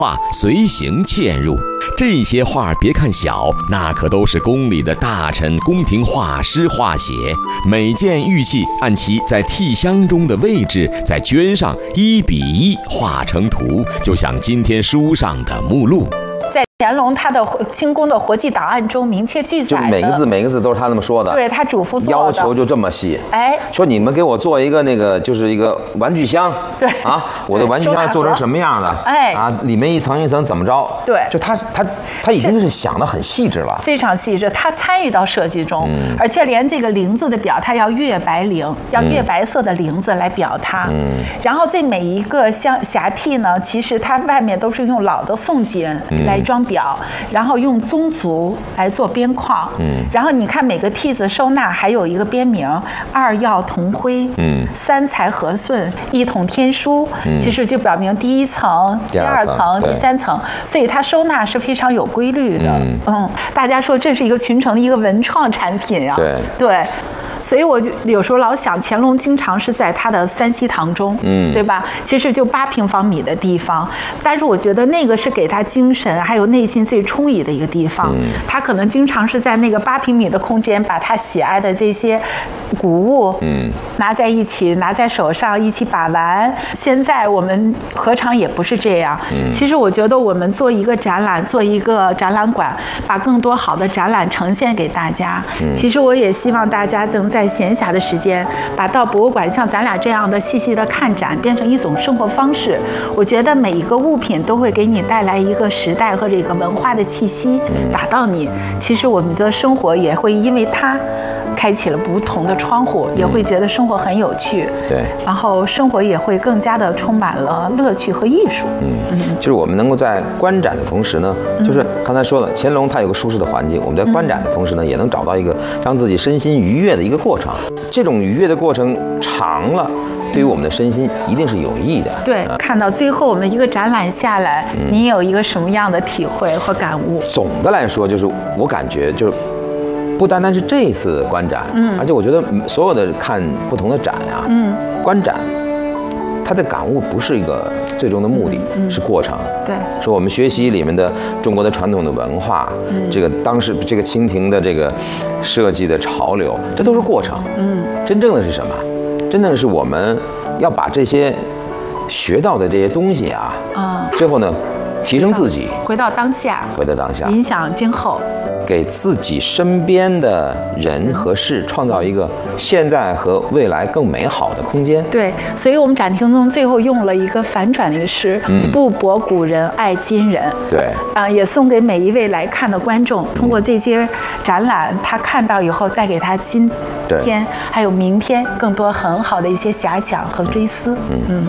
画随行嵌入。这些画别看小，那可都是宫里的大臣、宫廷画师画写，每件玉器按其在替箱中的位置，在绢上1比1画成图，就像今天书上的目录。 在乾隆他的清宫的活计档案中明确记载的， 就每个字都是他那么说的。 对，他嘱咐做的， 要求就这么细。 哎， 说你们给我做一个那个，就是一个玩具箱。 对啊，我的玩具箱做成什么样的？ 哎， 啊，里面一层一层怎么着？ 对， 就他已经是想得很细致了， 非常细致。他参与到设计中，而且连这个绫子的表，他要月白绫，要月白色的绫子来表它。然后这每一个匣屉呢，其实它外面都是用老的宋锦来装表，然后用棕足来做边框。然后你看每个屉子收纳还有一个编名：2曜同辉，3财和顺，1统天书。其实就表明第1层、第2层、第3层，所以它收纳是非常有规律的。大家说这是一个群城的一个文创产品啊。对。所以我就有时候老想，乾隆经常是在他的3希堂中，对吧？其实就8平方米的地方，但是我觉得那个是给他精神还有内心最充裕的一个地方。他可能经常是在那个8平米的空间，把他喜爱的这些古物，拿在一起，拿在手上一起把玩。现在我们何尝也不是这样？其实我觉得我们做一个展览，做一个展览馆，把更多好的展览呈现给大家。其实我也希望大家在闲暇的时间，把到博物馆像咱俩这样的细细的看展变成一种生活方式。我觉得每一个物品都会给你带来一个时代和这个文化的气息，打到你。其实我们的生活也会因为它开启了不同的窗户，也会觉得生活很有趣。 对， 然后生活也会更加的充满了乐趣和艺术。 就是我们能够在观展的同时呢，就是刚才说了，乾隆他有个舒适的环境，我们在观展的同时呢，也能找到一个让自己身心愉悦的一个过程。这种愉悦的过程长了，对于我们的身心一定是有益的。 对，看到最后我们一个展览下来，你有一个什么样的体会和感悟？ 总的来说，就是我感觉就是。不单单是这一次观展，而且我觉得所有的看不同的展啊，观展，它的感悟不是一个最终的目的，是过程。 对， 是我们学习里面的中国的传统的文化，这个当时这个清廷的这个设计的潮流，这都是过程。真正的是什么？真正的是我们要把这些学到的这些东西啊，最后呢，提升自己， 回到当下，影响今后。 给自己身边的人和事创造一个现在和未来更美好的空间。 对，所以我们展厅中最后用了一个反转的一个诗：不博古人，爱今人。 对， 也送给每一位来看的观众。通过这些展览，他看到以后，带给他今天还有明天更多很好的一些遐想和追思。